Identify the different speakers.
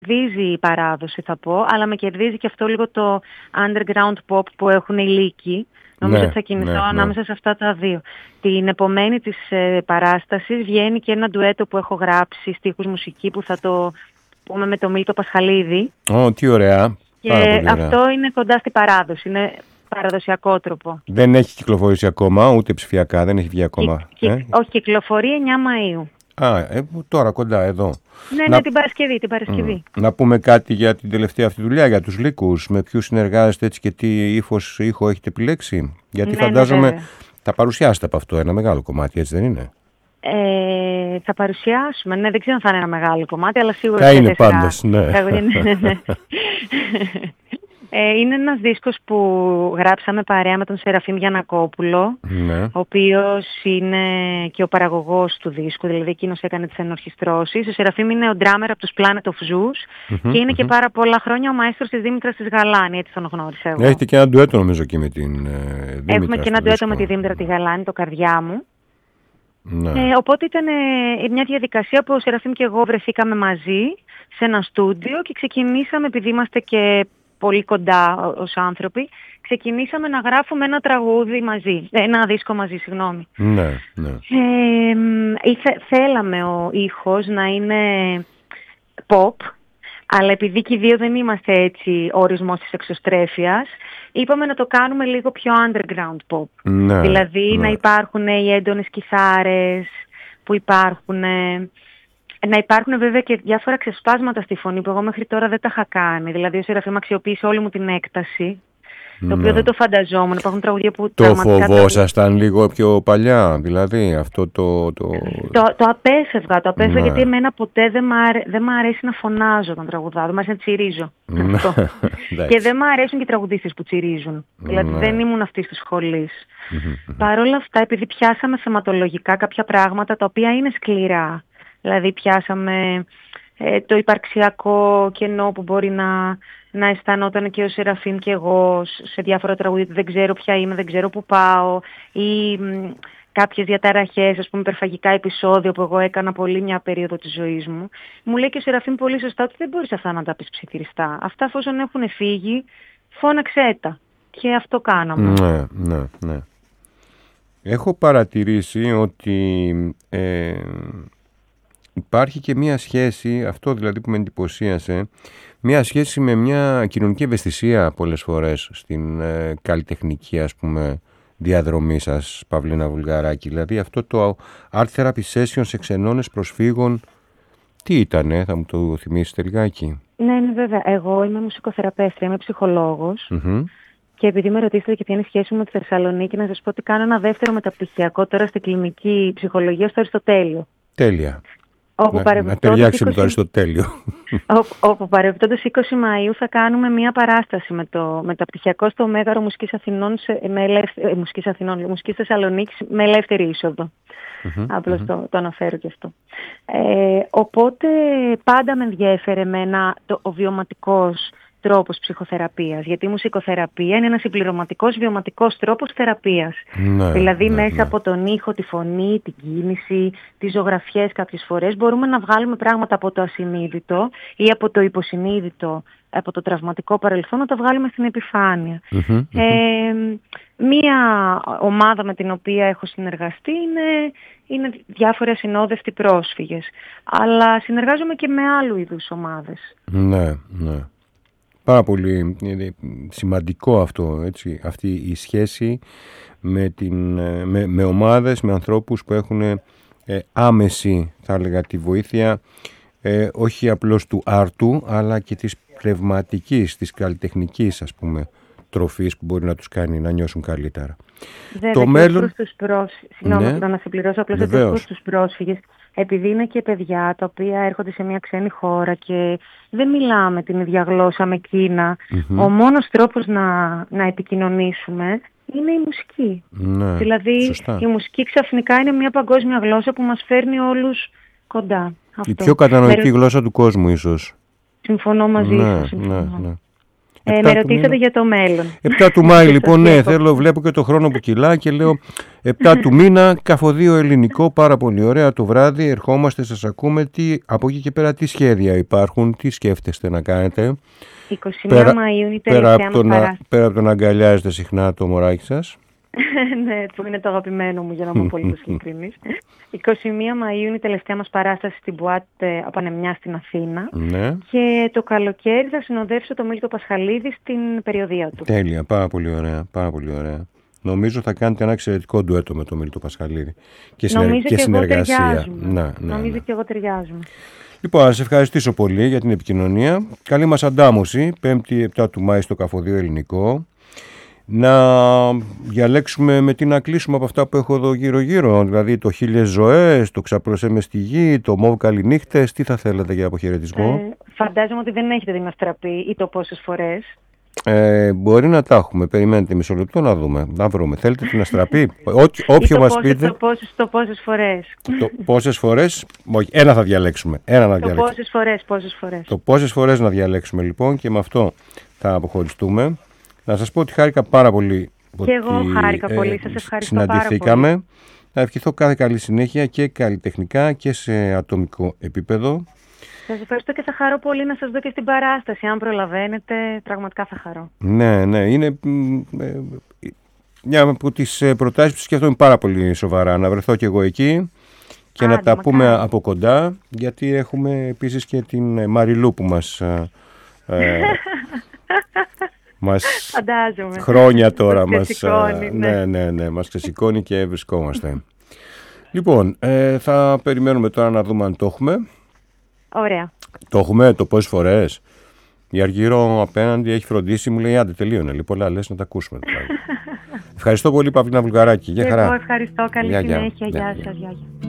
Speaker 1: κερδίζει η παράδοση, θα πω, αλλά με κερδίζει και αυτό λίγο το underground pop που έχουν οι Λύκοι. Νομίζω ότι θα κινηθώ ανάμεσα σε αυτά τα δύο. Την επομένη της παράστασης βγαίνει και ένα ντουέτο που έχω γράψει, στίχους, μουσική, που θα το πούμε με το Μίλτο Πασχαλίδη.
Speaker 2: Τι ωραία.
Speaker 1: Και αυτό είναι κοντά στη παράδοση. Είναι παραδοσιακό τρόπο.
Speaker 2: Δεν έχει κυκλοφορήσει ακόμα, ούτε ψηφιακά, δεν έχει βγει ακόμα.
Speaker 1: Όχι, κυκλοφορεί 9 Μαΐου.
Speaker 2: Τώρα κοντά εδώ.
Speaker 1: Ναι, την Παρασκευή.
Speaker 2: Να πούμε κάτι για την τελευταία αυτή δουλειά, για τους Λύκους. Με ποιους συνεργάζεστε έτσι και τι ήχο έχετε επιλέξει? Γιατί φαντάζομαι θα παρουσιάσετε από αυτό ένα μεγάλο κομμάτι, έτσι δεν είναι?
Speaker 1: Θα παρουσιάσουμε. Ναι, δεν ξέρω αν θα είναι ένα μεγάλο κομμάτι, αλλά σίγουρα
Speaker 2: θα είναι πάντως, ναι.
Speaker 1: Είναι ένας δίσκος που γράψαμε παρέα με τον Σεραφείμ Γιαννακόπουλο,
Speaker 2: ναι.
Speaker 1: Ο οποίος είναι και ο παραγωγός του δίσκου, δηλαδή εκείνος έκανε τις ενορχιστρώσεις. Ο Σεραφείμ είναι ο drummer από τους Planet of Zeus και είναι και πάρα πολλά χρόνια ο μαέστρος της Δήμητρας της Γαλάνη, έτσι τον γνώρισα εγώ.
Speaker 2: Έχετε και ένα ντουέτο νομίζω και με την Δήμητρα.
Speaker 1: Έχουμε και ένα ντουέτο με τη Δήμητρα τη Γαλάνη, το «Καρδιά μου».
Speaker 2: Ναι.
Speaker 1: Οπότε ήταν μια διαδικασία που ο Σεραφείμ και εγώ βρεθήκαμε μαζί σε ένα στούντιο και ξεκινήσαμε, επειδή είμαστε και πολύ κοντά ως άνθρωποι, ξεκινήσαμε να γράφουμε ένα τραγούδι μαζί, ένα δίσκο μαζί, συγγνώμη.
Speaker 2: Ναι.
Speaker 1: Θέλαμε ο ήχος να είναι pop, αλλά επειδή και οι δύο δεν είμαστε έτσι ο ορισμός της εξωστρέφειας, είπαμε να το κάνουμε λίγο πιο underground pop.
Speaker 2: Ναι,
Speaker 1: δηλαδή να υπάρχουν οι έντονες κιθάρες που υπάρχουν, να υπάρχουν βέβαια και διάφορα ξεσπάσματα στη φωνή που εγώ μέχρι τώρα δεν τα είχα κάνει. Δηλαδή ο Σεραφείμ αξιοποίησε όλη μου την έκταση, το οποίο δεν το φανταζόμουν. Υπάρχουν τραγουδία που
Speaker 2: το φοβόσασταν λίγο πιο παλιά, δηλαδή αυτό το
Speaker 1: απέφευγα, γιατί εμένα ποτέ δεν μ' αρέσει να φωνάζω όταν τραγουδάω, δεν μ' αρέσει να τσιρίζω. Και δεν μ' αρέσουν και οι τραγουδίστες που τσιρίζουν. Δηλαδή δεν ήμουν αυτής της σχολής. Παρ' όλα αυτά, επειδή πιάσαμε θεματολογικά κάποια πράγματα τα οποία είναι σκληρά, δηλαδή πιάσαμε το υπαρξιακό κενό που μπορεί να αισθανόταν και ο Σεραφείμ και εγώ σε διάφορα τραγούδια, δεν ξέρω ποια είμαι, δεν ξέρω που πάω, ή κάποιες διαταραχές, ας πούμε υπερφαγικά επεισόδια που εγώ έκανα πολύ μια περίοδο της ζωής μου. Μου λέει και ο Σεραφείμ πολύ σωστά ότι δεν μπορείς αυτά να τα πεις ψιθυριστά. Αυτά εφόσον έχουν φύγει, φώναξέ τα. Και αυτό κάναμε.
Speaker 2: Ναι. Έχω παρατηρήσει ότι υπάρχει και μία σχέση, αυτό δηλαδή που με εντυπωσίασε, μία σχέση με μια κοινωνική ευαισθησία πολλές φορές στην καλλιτεχνική, ας πούμε, διαδρομή σας, Παυλίνα Βουλγαράκη. Δηλαδή αυτό το Art Therapy Session σε ξενώνες προσφύγων, τι ήτανε, θα μου το θυμίσετε λιγάκι?
Speaker 1: Ναι, βέβαια. Εγώ είμαι μουσικοθεραπεύτρια, είμαι ψυχολόγος. Και επειδή με ρωτήσατε και ποια είναι η σχέση μου με τη Θεσσαλονίκη, να σας πω ότι κάνω ένα δεύτερο μεταπτυχιακό τώρα στη κλινική ψυχολογία στο Αριστοτέλειο.
Speaker 2: Τέλεια. Να ταιριάξει με το Αριστοτέλειο.
Speaker 1: Όπου παρεμπιπτόντως 20 Μαΐου θα κάνουμε μια παράσταση με το μεταπτυχιακό στο Μέγαρο Μουσικής Θεσσαλονίκης με ελεύθερη είσοδο. Απλώς το αναφέρω και αυτό. Οπότε πάντα με ενδιέφερε εμένα ο βιωματικός τρόπος ψυχοθεραπείας, γιατί η μουσικοθεραπεία είναι ένας συμπληρωματικός βιωματικός τρόπος θεραπείας. Δηλαδή μέσα από τον ήχο, τη φωνή, την κίνηση, τις ζωγραφιές κάποιες φορές μπορούμε να βγάλουμε πράγματα από το ασυνείδητο ή από το υποσυνείδητο, από το τραυματικό παρελθόν, να τα βγάλουμε στην επιφάνεια. Μία ομάδα με την οποία έχω συνεργαστεί είναι διάφοροι ασυνόδευτοι πρόσφυγες, αλλά συνεργάζομαι και με άλλου είδους ομάδες.
Speaker 2: Ναι. Πάρα πολύ σημαντικό αυτό, έτσι, αυτή η σχέση με ομάδες, με ανθρώπους που έχουν άμεση, θα έλεγα, τη βοήθεια όχι απλώς του άρτου, αλλά και της πνευματικής, της καλλιτεχνικής, ας πούμε, τροφής που μπορεί να τους κάνει να νιώσουν καλύτερα.
Speaker 1: Βέβαια, το μέλλον... Συγγνώμη, να συμπληρώσω απλώς ότι προς τους πρόσφυγες, επειδή είναι και παιδιά τα οποία έρχονται σε μια ξένη χώρα και δεν μιλάμε την ίδια γλώσσα με εκείνα, ο μόνος τρόπος να επικοινωνήσουμε είναι η μουσική.
Speaker 2: Ναι,
Speaker 1: δηλαδή
Speaker 2: σωστά.
Speaker 1: Η μουσική ξαφνικά είναι μια παγκόσμια γλώσσα που μας φέρνει όλους κοντά.
Speaker 2: Η πιο κατανοητή γλώσσα του κόσμου ίσως.
Speaker 1: Συμφωνώ μαζί σας.
Speaker 2: Ναι.
Speaker 1: Με ρωτήσατε για το μέλλον.
Speaker 2: 7 του Μάη λοιπόν, ναι, βλέπω και το χρόνο που κυλά και λέω 7 του μήνα, Καφοδείο Ελληνικό, πάρα πολύ ωραία το βράδυ, ερχόμαστε, σας ακούμε. Από εκεί και πέρα τι σχέδια υπάρχουν, τι σκέφτεστε να κάνετε?
Speaker 1: 21 Μαΐου είναι η τελευταία μας παράσταση.
Speaker 2: Πέρα από το να αγκαλιάζετε συχνά το μωράκι σας.
Speaker 1: Ναι, που είναι το αγαπημένο μου, για να είμαι πολύ ειλικρινής. 21 Μαΐου είναι η τελευταία μας παράσταση στην Μπουάτ Απανεμιά στην Αθήνα.
Speaker 2: Ναι.
Speaker 1: Και το καλοκαίρι θα συνοδεύσω το Μίλτο Πασχαλίδη στην περιοδεία του.
Speaker 2: Τέλεια, πάρα πολύ ωραία, πάρα πολύ ωραία. Νομίζω θα κάνετε ένα εξαιρετικό ντουέτο με το Μίλτο Πασχαλίδη και συνεργασία.
Speaker 1: Νομίζω και εγώ ταιριάζουμε.
Speaker 2: Λοιπόν, να σας ευχαριστήσω πολύ για την επικοινωνία. Καλή μας αντάμωση, 5η 7 του Μάη στο Καφοδείο Ελληνικό. Να διαλέξουμε με τι να κλείσουμε από αυτά που έχω εδώ γύρω-γύρω. Δηλαδή το 1000 ζωές, το Ξαπλώσέ με στη γη, το Μοβ Καληνύχτες. Τι θα θέλετε για αποχαιρετισμό?
Speaker 1: Φαντάζομαι ότι δεν έχετε δει να στραπεί ή το πόσες φορές.
Speaker 2: Μπορεί να τα έχουμε. Περιμένετε μισό λεπτό να δούμε. Να βρούμε. Θέλετε την αστραπή? Όποιο μας πείτε.
Speaker 1: Το πόσες φορές.
Speaker 2: Το πόσες φορές. Όχι, ένα θα διαλέξουμε.
Speaker 1: Το
Speaker 2: πόσες φορές να διαλέξουμε λοιπόν, και με αυτό θα αποχωριστούμε. Να σας πω ότι χάρηκα πάρα πολύ.
Speaker 1: Και εγώ χάρηκα πολύ. Σας ευχαριστώ
Speaker 2: συναντηθήκαμε.
Speaker 1: πάρα πολύ.
Speaker 2: Να ευχηθώ κάθε καλή συνέχεια και καλλιτεχνικά και σε ατομικό επίπεδο.
Speaker 1: Σας ευχαριστώ και θα χαρώ πολύ να σας δω και στην παράσταση. Αν προλαβαίνετε, πραγματικά θα χαρώ.
Speaker 2: Ναι, είναι μια από τις προτάσεις που σκέφτομαι πάρα πολύ σοβαρά. Να βρεθώ κι εγώ εκεί και να τα πούμε από κοντά, γιατί έχουμε επίσης και την Μαριλού που μας
Speaker 1: φαντάζομαι.
Speaker 2: Χρόνια τώρα μας ξεσηκώνει και βρισκόμαστε. Λοιπόν, θα περιμένουμε τώρα να δούμε αν το έχουμε.
Speaker 1: Ωραία.
Speaker 2: Το έχουμε, το πόσες φορές? Η Αργυρό απέναντι έχει φροντίσει, μου λέει άντε τελείωνε. Λοιπόν, λες να τα ακούσουμε. Ευχαριστώ πολύ, Παυλίνα Βουλγαράκη. Γεια χαρά.
Speaker 1: Εγώ ευχαριστώ. Καλή συνέχεια. Γεια σας.